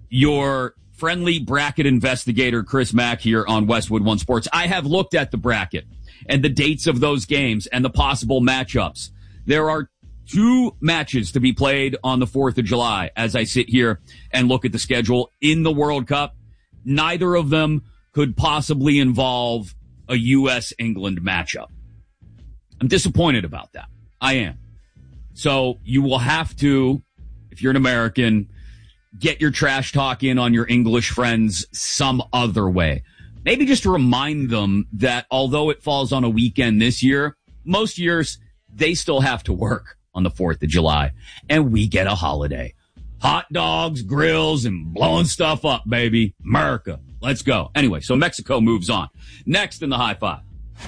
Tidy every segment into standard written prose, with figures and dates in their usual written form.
Your friendly bracket investigator, Chris Mack, here on Westwood One Sports. I have looked at the bracket and the dates of those games and the possible matchups. There are 2 matches to be played on the 4th of July as I sit here and look at the schedule in the World Cup. Neither of them could possibly involve a U.S.-England matchup. I'm disappointed about that. I am. So you will have to, if you're an American, get your trash talk in on your English friends some other way. Maybe just to remind them that although it falls on a weekend this year, most years they still have to work on the 4th of July, and we get a holiday. Hot dogs, grills, and blowing stuff up, baby. America. Let's go. Anyway, so Mexico moves on. Next in the high five.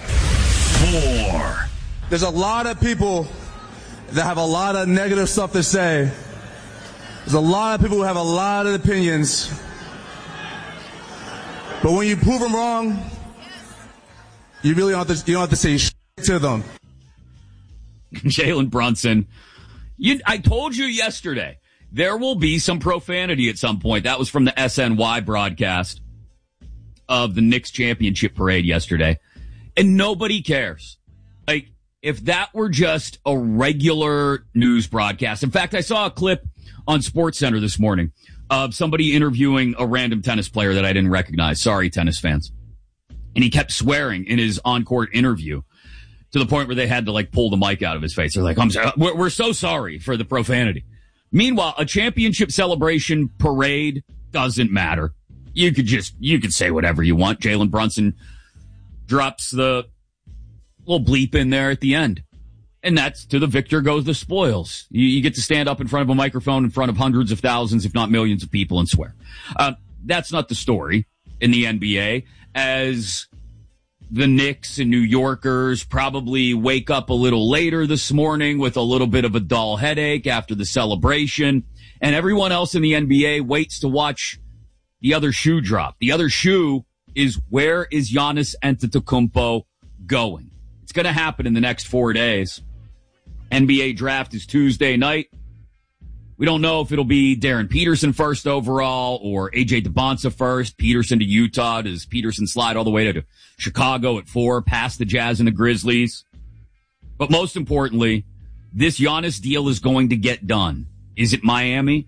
4. There's a lot of people that have a lot of negative stuff to say. There's a lot of people who have a lot of opinions. But when you prove them wrong, you really don't have to say shit to them. Jalen Brunson. I told you yesterday, there will be some profanity at some point. That was from the SNY broadcast of the Knicks championship parade yesterday. And nobody cares. Like, if that were just a regular news broadcast. In fact, I saw a clip on SportsCenter this morning of somebody interviewing a random tennis player that I didn't recognize. Sorry, tennis fans. And he kept swearing in his on-court interview to the point where they had to, like, pull the mic out of his face. They're like, we're so sorry for the profanity. Meanwhile, a championship celebration parade doesn't matter. You could say whatever you want. Jalen Brunson drops the little bleep in there at the end. And that's to the victor goes the spoils. You get to stand up in front of a microphone in front of hundreds of thousands, if not millions of people and swear. That's not the story in the NBA, as the Knicks and New Yorkers probably wake up a little later this morning with a little bit of a dull headache after the celebration. And everyone else in the NBA waits to watch the other shoe drop. The other shoe is, where is Giannis Antetokounmpo going? It's going to happen in the next 4 days. NBA draft is Tuesday night. We don't know if it'll be Darren Peterson first overall or AJ DeBonsa first. Peterson to Utah. Does Peterson slide all the way to Chicago at 4, past the Jazz and the Grizzlies? But most importantly, this Giannis deal is going to get done. Is it Miami?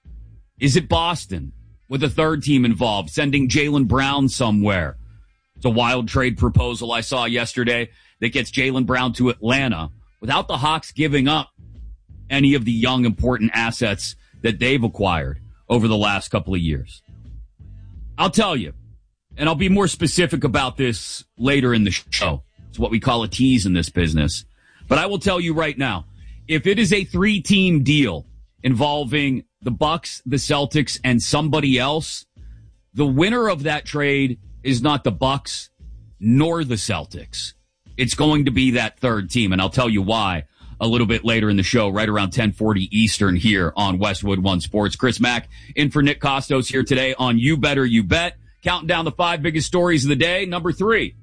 Is it Boston with a third team involved, sending Jaylen Brown somewhere? It's a wild trade proposal I saw yesterday that gets Jaylen Brown to Atlanta without the Hawks giving up any of the young, important assets that they've acquired over the last couple of years. I'll tell you, and I'll be more specific about this later in the show. It's what we call a tease in this business. But I will tell you right now, if it is a 3-team deal involving the Bucks, the Celtics, and somebody else, the winner of that trade is not the Bucks nor the Celtics. It's going to be that third team, and I'll tell you why a little bit later in the show, right around 10:40 Eastern here on Westwood One Sports. Chris Mack in for Nick Kostos here today on You Better You Bet. Counting down the 5 biggest stories of the day. Number 3.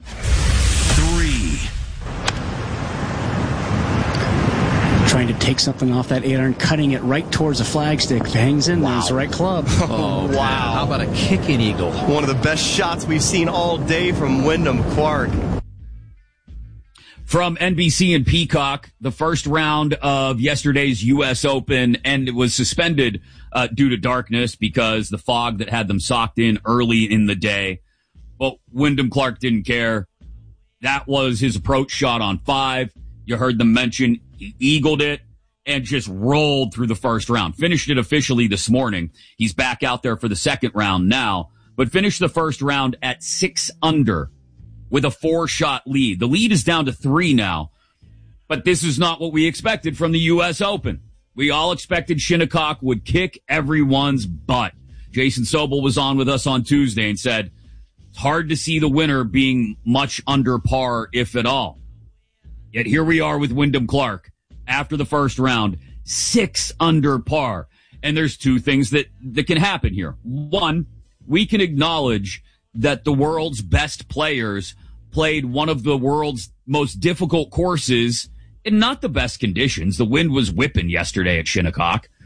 Trying to take something off that 8-iron, cutting it right towards the flagstick. If it hangs in there, it's the right club. Oh, wow. How about a kicking eagle? One of the best shots we've seen all day from Wyndham Clark. From NBC and Peacock, the first round of yesterday's U.S. Open, and it was suspended due to darkness because the fog that had them socked in early in the day. But Wyndham Clark didn't care. That was his approach shot on 5. You heard them mention he eagled it and just rolled through the first round. Finished it officially this morning. He's back out there for the second round now, but finished the first round at 6 under with a 4-shot lead. The lead is down to 3 now, but this is not what we expected from the U.S. Open. We all expected Shinnecock would kick everyone's butt. Jason Sobel was on with us on Tuesday and said, it's hard to see the winner being much under par, if at all. Yet here we are with Wyndham Clark after the first round, 6 under par. And there's 2 things that can happen here. One, we can acknowledge that the world's best players played one of the world's most difficult courses in not the best conditions. The wind was whipping yesterday at Shinnecock.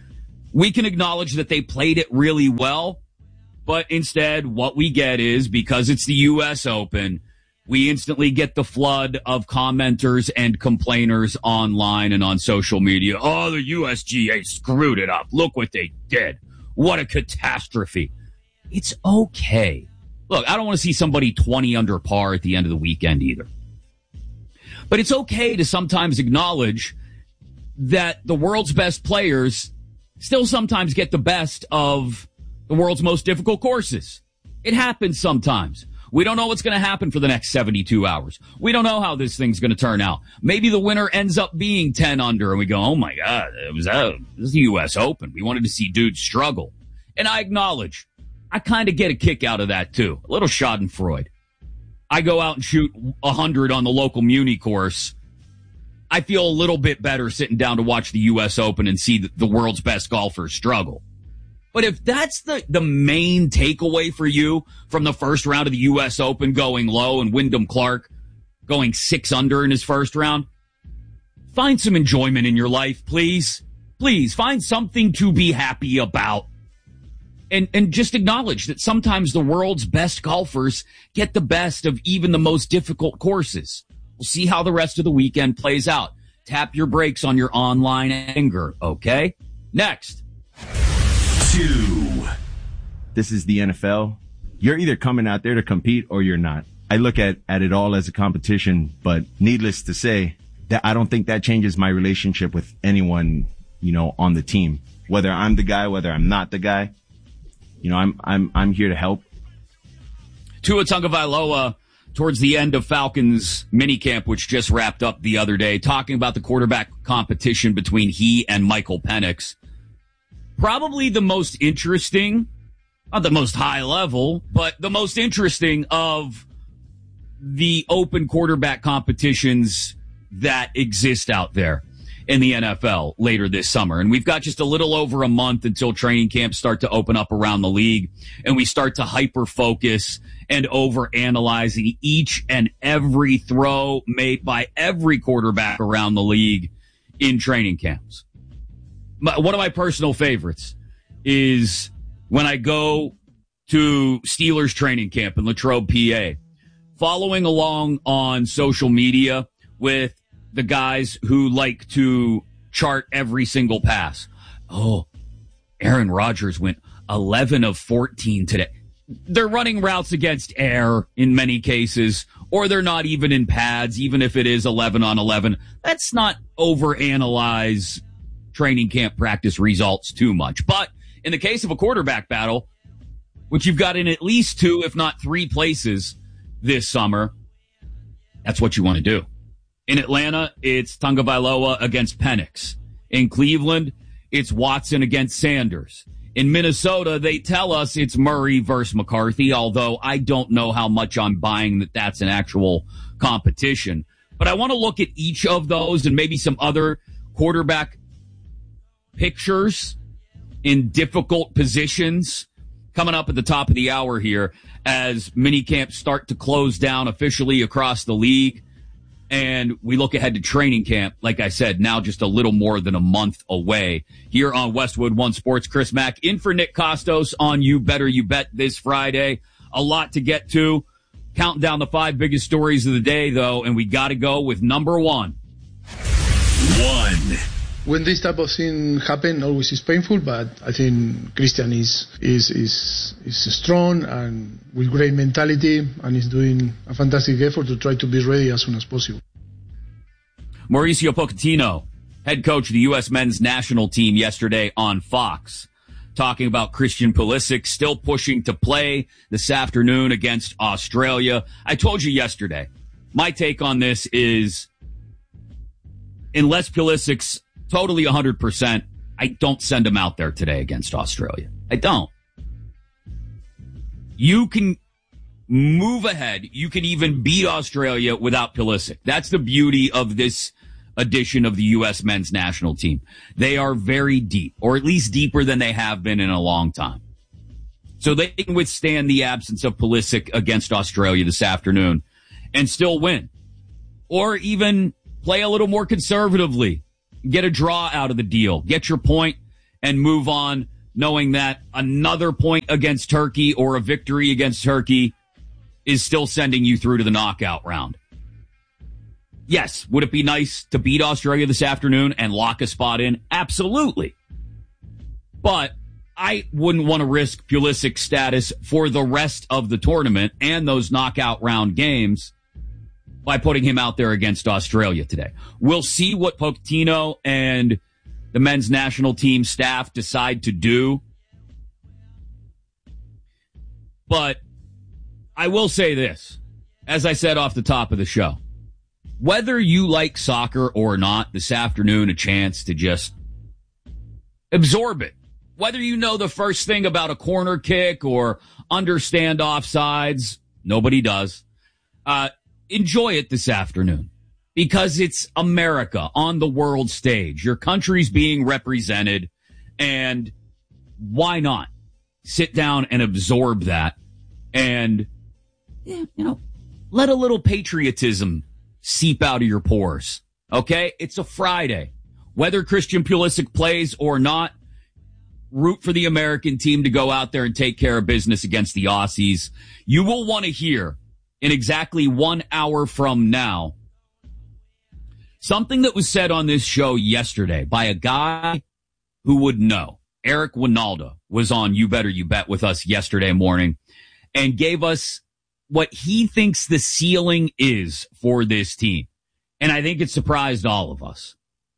We can acknowledge that they played it really well, but instead what we get is, because it's the U.S. Open, we instantly get the flood of commenters and complainers online and on social media. Oh, the USGA screwed it up. Look what they did. What a catastrophe. It's okay. Look, I don't want to see somebody 20 under par at the end of the weekend either. But it's okay to sometimes acknowledge that the world's best players still sometimes get the best of the world's most difficult courses. It happens sometimes. We don't know what's going to happen for the next 72 hours. We don't know how this thing's going to turn out. Maybe the winner ends up being 10 under and we go, oh my God, this is the U.S. Open. We wanted to see dudes struggle. And I acknowledge, I kind of get a kick out of that too. A little schadenfreude. I go out and shoot 100 on the local Muni course. I feel a little bit better sitting down to watch the U.S. Open and see the world's best golfers struggle. But if that's the main takeaway for you from the first round of the U.S. Open going low and Wyndham Clark going 6 under in his first round, find some enjoyment in your life, please. Please find something to be happy about. And just acknowledge that sometimes the world's best golfers get the best of even the most difficult courses. We'll see how the rest of the weekend plays out. Tap your brakes on your online anger, okay? Next. 2. This is the NFL. You're either coming out there to compete or you're not. I look at it all as a competition, but needless to say, that I don't think that changes my relationship with anyone, on the team. Whether I'm the guy, whether I'm not the guy. I'm here to help. Tua Tagovailoa towards the end of Falcons minicamp, which just wrapped up the other day, talking about the quarterback competition between he and Michael Penix. Probably the most interesting, not the most high level, but the most interesting of the open quarterback competitions that exist out there in the NFL later this summer. And we've got just a little over a month until training camps start to open up around the league, and we start to hyper-focus and overanalyzing each and every throw made by every quarterback around the league in training camps. One of my personal favorites is when I go to Steelers training camp in Latrobe, PA, following along on social media with the guys who like to chart every single pass. Oh, Aaron Rodgers went 11 of 14 today. They're running routes against air in many cases, or they're not even in pads, even if it is 11 on 11. Let's not overanalyze training camp practice results too much. But in the case of a quarterback battle, which you've got in at least 2, if not 3 places this summer, that's what you want to do. In Atlanta, it's Tagovailoa against Penix. In Cleveland, it's Watson against Sanders. In Minnesota, they tell us it's Murray versus McCarthy, although I don't know how much I'm buying that that's an actual competition. But I want to look at each of those and maybe some other quarterback pictures in difficult positions coming up at the top of the hour here as minicamps start to close down officially across the league. And we look ahead to training camp, like I said, now just a little more than a month away. Here on Westwood One Sports, Chris Mack in for Nick Costos on You Better You Bet this Friday. A lot to get to. Counting down the 5 biggest stories of the day, though, and we got to go with number 1. When this type of thing happen, always is painful, but I think Christian is strong and with great mentality and is doing a fantastic effort to try to be ready as soon as possible. Mauricio Pochettino, head coach of the U.S. men's national team yesterday on Fox, talking about Christian Pulisic still pushing to play this afternoon against Australia. I told you yesterday, my take on this is unless Pulisic's totally 100%, I don't send him out there today against Australia. I don't. You can move ahead. You can even beat Australia without Pulisic. That's the beauty of this edition of the U.S. men's national team. They are very deep, or at least deeper than they have been in a long time. So they can withstand the absence of Pulisic against Australia this afternoon and still win. Or even play a little more conservatively. Get a draw out of the deal. Get your point and move on knowing that another point against Turkey or a victory against Turkey is still sending you through to the knockout round. Yes, would it be nice to beat Australia this afternoon and lock a spot in? Absolutely. But I wouldn't want to risk Pulisic's status for the rest of the tournament and those knockout round games by putting him out there against Australia today. We'll see what Pochettino and the men's national team staff decide to do. But I will say this, as I said off the top of the show, whether you like soccer or not, this afternoon, a chance to just absorb it. Whether you know the first thing about a corner kick or understand offsides, nobody does. Enjoy it this afternoon because it's America on the world stage. Your country's being represented, and why not sit down and absorb that and, let a little patriotism seep out of your pores. Okay? It's a Friday. Whether Christian Pulisic plays or not, root for the American team to go out there and take care of business against the Aussies. You will want to hear in exactly 1 hour from now something that was said on this show yesterday by a guy who would know. Eric Winalda was on You Better You Bet with us yesterday morning and gave us what he thinks the ceiling is for this team. And I think it surprised all of us.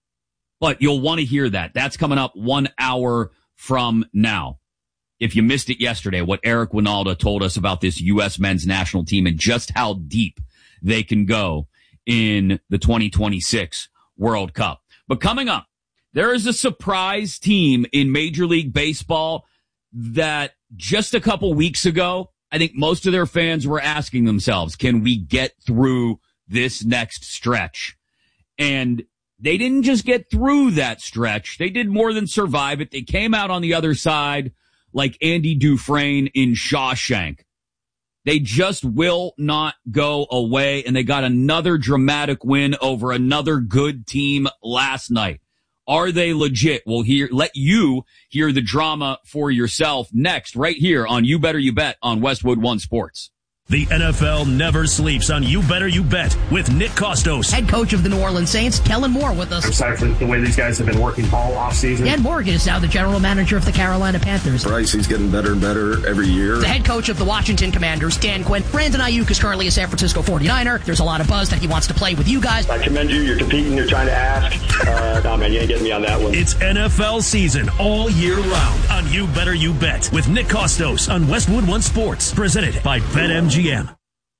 But you'll want to hear that. That's coming up 1 hour from now. If you missed it yesterday, what Eric Winalda told us about this U.S. men's national team and just how deep they can go in the 2026 World Cup. But coming up, there is a surprise team in Major League Baseball that just a couple weeks ago, I think most of their fans were asking themselves, can we get through this next stretch? And they didn't just get through that stretch. They did more than survive it. They came out on the other side like Andy Dufresne in Shawshank. They just will not go away, and they got another dramatic win over another good team last night. Are they legit? We'll let you hear the drama for yourself next, right here on You Better You Bet on Westwood One Sports. The NFL never sleeps on You Better You Bet with Nick Kostos. Head coach of the New Orleans Saints, Kellen Moore, with us. Aside from the way these guys have been working all offseason. Dan Morgan is now the general manager of the Carolina Panthers. Bryce, he's getting better and better every year. The head coach of the Washington Commanders, Dan Quinn. Brandon Ayuk is currently a San Francisco 49er. There's a lot of buzz that he wants to play with you guys. I commend you. You're competing. You're trying to ask. No, man, you ain't getting me on that one. It's NFL season all year round on You Better You Bet with Nick Kostos on Westwood One Sports. Presented by BetMGM.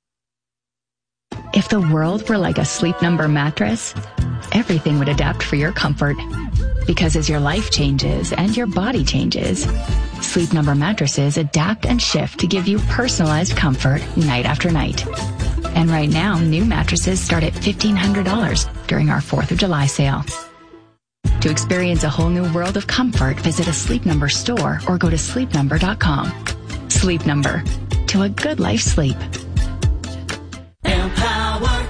If the world were like a Sleep Number mattress, everything would adapt for your comfort. Because as your life changes and your body changes, Sleep Number mattresses adapt and shift to give you personalized comfort night after night. And right now, new mattresses start at $1,500 during our 4th of July sale. To experience a whole new world of comfort, visit a Sleep Number store or go to sleepnumber.com. Sleep Number. To a good life sleep. Empower.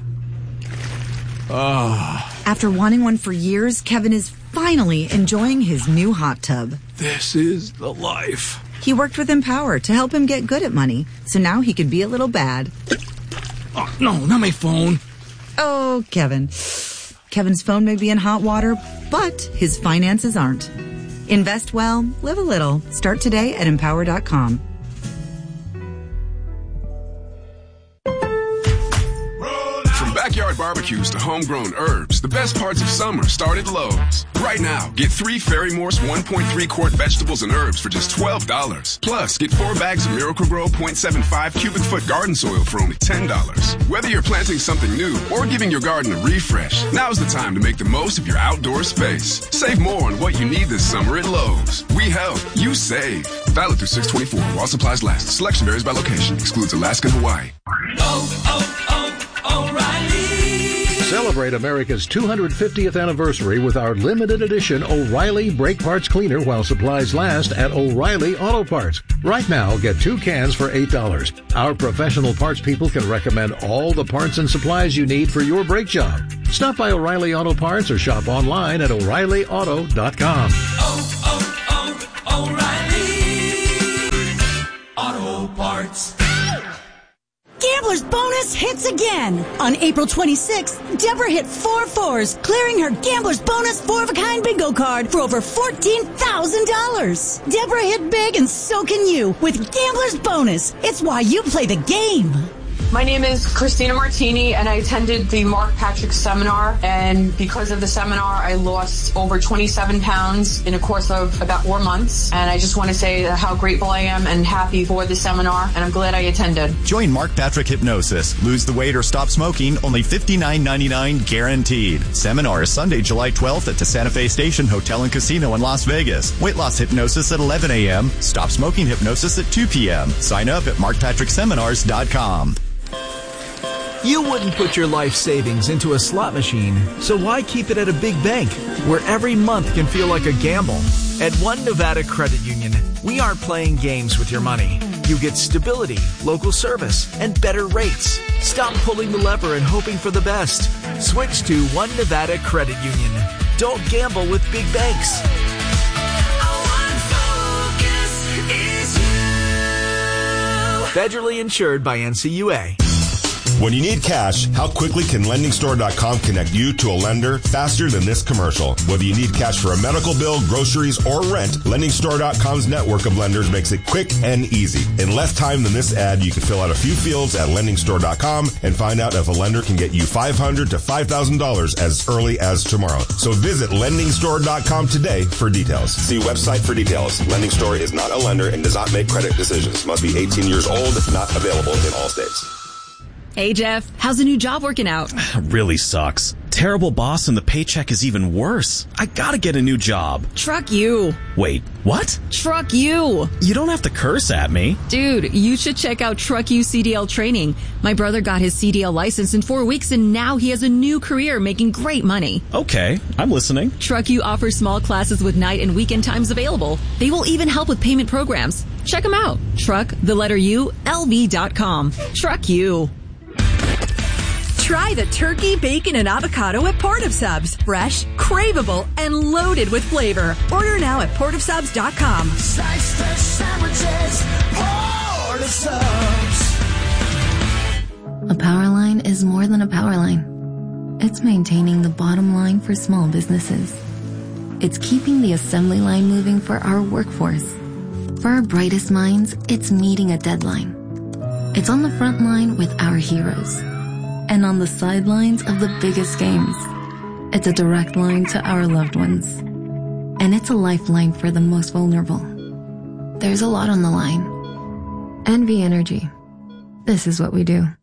After wanting one for years, Kevin is finally enjoying his new hot tub. This is the life. He worked with Empower to help him get good at money, so now he can be a little bad. Oh, no, not my phone. Oh, Kevin. Kevin's phone may be in hot water, but his finances aren't. Invest well, live a little. Start today at Empower.com. Backyard barbecues to homegrown herbs, the best parts of summer start at Lowe's. Right now, get 3 Ferry Morse 1.3 quart vegetables and herbs for just $12. Plus, get 4 bags of Miracle-Gro 0.75 cubic foot garden soil for only $10. Whether you're planting something new or giving your garden a refresh, now's the time to make the most of your outdoor space. Save more on what you need this summer at Lowe's. We help, you save. Valid through 6/24 while supplies last. Selection varies by location. Excludes Alaska and Hawaii. Celebrate America's 250th anniversary with our limited edition O'Reilly Brake Parts Cleaner while supplies last at O'Reilly Auto Parts. Right now, get 2 cans for $8. Our professional parts people can recommend all the parts and supplies you need for your brake job. Stop by O'Reilly Auto Parts or shop online at O'ReillyAuto.com. sports. Gambler's Bonus hits again. On April 26th, Deborah hit 4 fours, clearing her Gambler's Bonus 4-of-a-kind bingo card for over $14,000. Deborah hit big and so can you with Gambler's Bonus. It's why you play the game. My name is Christina Martini, and I attended the Mark Patrick seminar, and because of the seminar, I lost over 27 pounds in a course of about 4 months, and I just want to say how grateful I am and happy for the seminar, and I'm glad I attended. Join Mark Patrick Hypnosis. Lose the weight or stop smoking, only $59.99 guaranteed. Seminar is Sunday, July 12th at the Santa Fe Station Hotel and Casino in Las Vegas. Weight loss hypnosis at 11 a.m., stop smoking hypnosis at 2 p.m. Sign up at markpatrickseminars.com. You wouldn't put your life savings into a slot machine, so why keep it at a big bank where every month can feel like a gamble? At One Nevada Credit Union, we aren't playing games with your money. You get stability, local service, and better rates. Stop pulling the lever and hoping for the best. Switch to One Nevada Credit Union. Don't gamble with big banks. Federally insured by NCUA. When you need cash, how quickly can LendingStore.com connect you to a lender faster than this commercial? Whether you need cash for a medical bill, groceries, or rent, LendingStore.com's network of lenders makes it quick and easy. In less time than this ad, you can fill out a few fields at LendingStore.com and find out if a lender can get you $500 to $5,000 as early as tomorrow. So visit LendingStore.com today for details. See website for details. Lending Store is not a lender and does not make credit decisions. Must be 18 years old. Not available in all states. Hey, Jeff. How's the new job working out? Really sucks. Terrible boss and the paycheck is even worse. I gotta get a new job. Truck you. Wait, what? Truck you. You don't have to curse at me. Dude, you should check out Truck You CDL training. My brother got his CDL license in 4 weeks and now he has a new career making great money. Okay, I'm listening. Truck You offers small classes with night and weekend times available. They will even help with payment programs. Check them out. LV.com. Truck You. Try the turkey, bacon, and avocado at Port of Subs. Fresh, craveable, and loaded with flavor. Order now at portofsubs.com. Slice the sandwiches, Port of Subs. A power line is more than a power line. It's maintaining the bottom line for small businesses. It's keeping the assembly line moving for our workforce. For our brightest minds, it's meeting a deadline. It's on the front line with our heroes. And on the sidelines of the biggest games. It's a direct line to our loved ones. And it's a lifeline for the most vulnerable. There's a lot on the line. NV Energy. This is what we do.